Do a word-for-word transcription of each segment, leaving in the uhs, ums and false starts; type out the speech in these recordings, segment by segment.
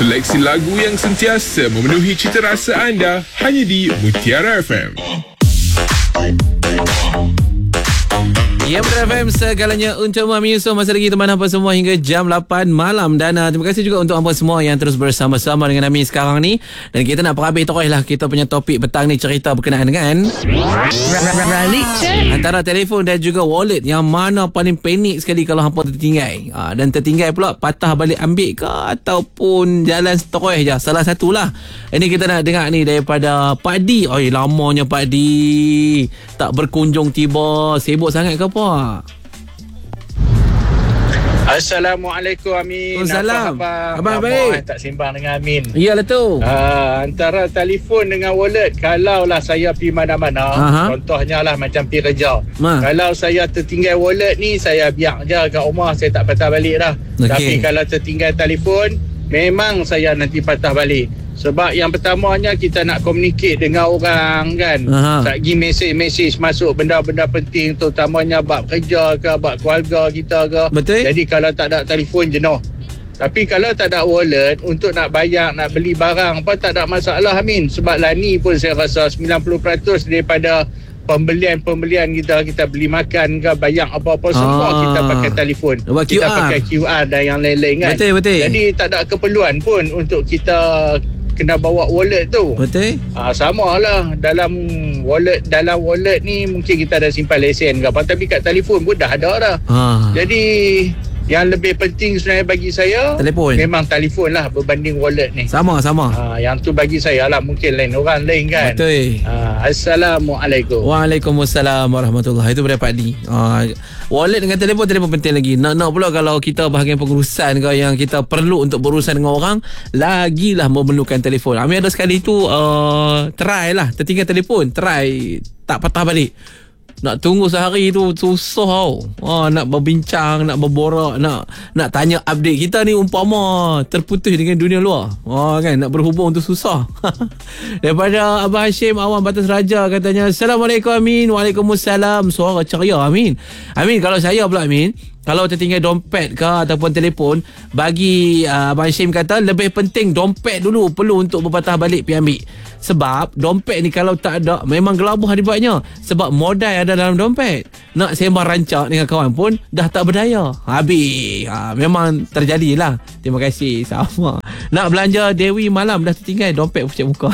Seleksi lagu yang sentiasa memenuhi cita rasa anda hanya di Mutiara F M. Ya, Mutiara F M segalanya untuk Mami Yusof. Masa lagi teman hampa semua hingga jam lapan malam. Dan uh, terima kasih juga untuk hampa semua yang terus bersama-sama dengan Mami sekarang ni. Dan kita nak perhabis terus lah kita punya topik petang ni, cerita berkenaan dengan Ralik check. antara telefon dan juga wallet, yang mana paling panik sekali kalau hampa tertinggal. uh, Dan tertinggal pula, patah balik ambil ke ataupun jalan terus je, salah satulah. Ini kita nak dengar ni daripada Pak D. Oi, lamanya Pak D tak berkunjung tiba. Sibuk sangat ke apa? Assalamualaikum Amin. Waalaikumsalam. Apa Abang khabar? baik. Lama tak sembang dengan Amin. Iyalah tu. Uh, antara telefon dengan wallet, kalaulah saya pergi mana-mana, Aha. contohnya lah macam pergi kerja. Ma. Kalau saya tertinggal wallet ni, saya biar je kat rumah, saya tak patah balik dah. Okey. Tapi kalau tertinggal telefon, memang saya nanti patah balik. Sebab yang pertamanya kita nak communicate dengan orang kan. Aha. Tak pergi mesej-mesej masuk benda-benda penting, terutamanya bab kerja ke, bab keluarga kita ke. Betul. Jadi kalau tak ada telefon jenuh. Tapi kalau tak ada wallet, untuk nak bayar, nak beli barang apa, tak ada masalah Amin. Sebab lah ni pun saya rasa sembilan puluh peratus daripada pembelian-pembelian kita, kita beli makan ke, bayar apa-apa, semua Ah. kita pakai telefon. Buat Kita Q R. pakai Q R dan yang lain-lain kan. Betul, betul. Jadi tak ada keperluan pun untuk kita kena bawa wallet tu. Betul. Ah, sama lah dalam wallet dalam wallet ni mungkin kita ada simpan lesen ke apa, tapi kat telefon pun dah ada dah. Ha. Jadi yang lebih penting sebenarnya bagi saya, Telefon. memang telefon lah berbanding wallet ni. Sama sama. Ah, yang tu bagi saya lah, mungkin lain orang lain kan. Betul. Ah, Assalamualaikum. Waalaikumsalam warahmatullahi. Itu pada Pak D. Uh, wallet dengan telefon, telefon penting lagi. Nak-nak pula kalau kita bahagian pengurusan ke yang kita perlu untuk berurusan dengan orang, lagilah memerlukan telefon. Amin ada sekali tu uh, try lah, tertinggal telefon, try tak patah balik. Nak tunggu sehari tu susah tau. Ha, nak berbincang, nak berborak, nak nak tanya update. Kita ni umpama terputus dengan dunia luar. Ha, kan, nak berhubung tu susah. Daripada Abah Hashim Awam Batas Raja katanya, Assalamualaikum Amin. Waalaikumsalam. Suara ceria Amin. Amin, kalau saya pula Amin, kalau tertinggal dompet ke ataupun telefon, bagi uh, Abang Hashim kata lebih penting dompet dulu perlu untuk berpatah balik pergi ambil. Sebab dompet ni kalau tak ada, memang gelabah dibuatnya. Sebab modal ada dalam dompet. Nak sembang rancak dengan kawan pun dah tak berdaya. Habis. Ha, memang terjadilah. Terima kasih. Sama. Nak belanja Dewi malam dah tertinggal dompet pucat muka.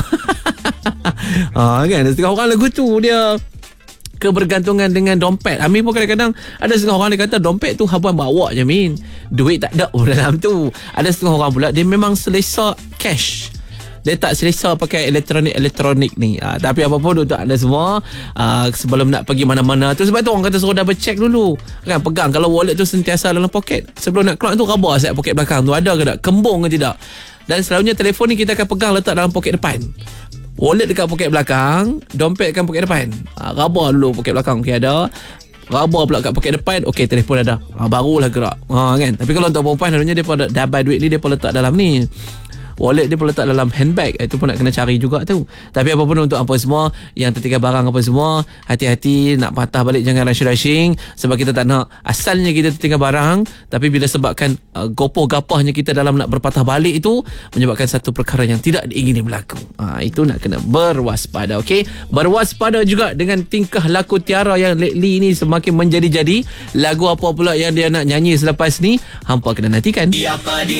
Ha, kan? Setengah orang lagu tu dia kebergantungan dengan dompet. Amin pun kadang-kadang ada setengah orang dia kata dompet tu habuan bawa je Min, duit tak ada pun dalam tu. Ada setengah orang pula dia memang selesa cash, dia tak selesa pakai elektronik-elektronik ni. ha, Tapi apa pun untuk anda semua, uh, sebelum nak pergi mana-mana tu, sebab tu orang kata suruh double check dulu kan, pegang kalau wallet tu sentiasa dalam poket. Sebelum nak keluar tu rabah siap poket belakang tu ada ke tak, kembung ke tidak. Dan selalunya telefon ni kita akan pegang letak dalam poket depan, wallet dekat poket belakang, dompet dekat poket depan. ha, Rabah dulu poket belakang, okey ada. Rabah pula kat poket depan, okey telefon ada. ha, Barulah gerak. ha, kan? Tapi kalau untuk perempuan, selalunya dia pun dapat duit ni, dia pun letak dalam ni, wallet dia pun letak dalam handbag. Itu pun nak kena cari juga tu. Tapi apa pun untuk apa semua yang tertinggal barang apa semua, hati-hati, nak patah balik jangan rushing-rushing. Sebab kita tak nak asalnya kita tertinggal barang, tapi bila sebabkan uh, gopoh gapahnya kita dalam nak berpatah balik itu, menyebabkan satu perkara yang tidak diingini berlaku. ha, Itu nak kena berwaspada. Okey, berwaspada juga dengan tingkah laku Tiara yang lately ni semakin menjadi-jadi. Lagu apa pula yang dia nak nyanyi selepas ni, hampa kena nantikan.